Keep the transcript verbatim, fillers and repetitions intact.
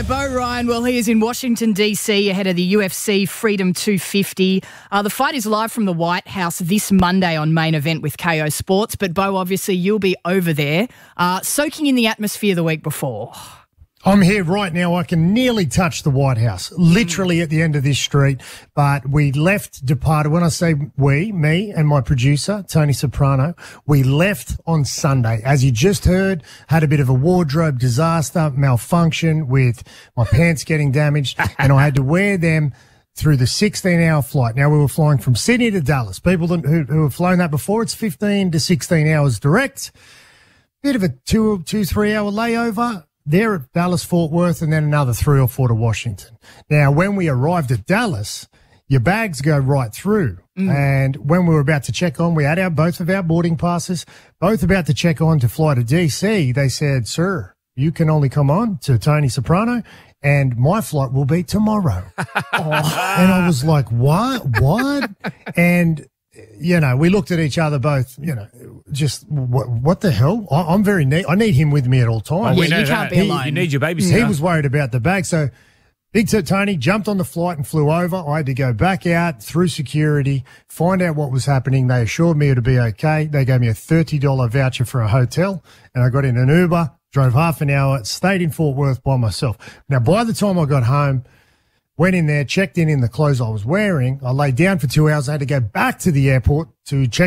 Bo Ryan, well, he is in Washington, D C ahead of the U F C Freedom two fifty. Uh, the fight is live from the White House this Monday on Main Event with K O Sports. But, Bo, obviously you'll be over there uh, soaking in the atmosphere the week before. I'm here right now. I can nearly touch the White House, literally at the end of this street. But we left, departed. When I say we, me and my producer, Tony Soprano, we left on Sunday. As you just heard, had a bit of a wardrobe disaster, malfunction with my pants getting damaged, and I had to wear them through the sixteen-hour flight. Now, we were flying from Sydney to Dallas. People who, who have flown that before, it's fifteen to sixteen hours direct. Bit of a two, two, three-hour layover there at Dallas, Fort Worth, and then another three or four to Washington. Now, when we arrived at Dallas, your bags go right through. Mm. And when we were about to check on, we had our both of our boarding passes, both about to check on to fly to D C. They said, sir, you can only come on to Tony Soprano, and my flight will be tomorrow. oh. And I was like, what? What? And you know, we looked at each other both, you know, just what, what the hell? I, I'm very neat. I need him with me at all times. Oh, yeah, you can't be alone. You need your babysitter. He was worried about the bag. So Big Tony jumped on the flight and flew over. I had to go back out through security, find out what was happening. They assured me it would be okay. They gave me a thirty dollars voucher for a hotel, and I got in an Uber, drove half an hour, stayed in Fort Worth by myself. Now, by the time I got home, went in there, checked in in the clothes I was wearing. I laid down for two hours. I had to go back to the airport to check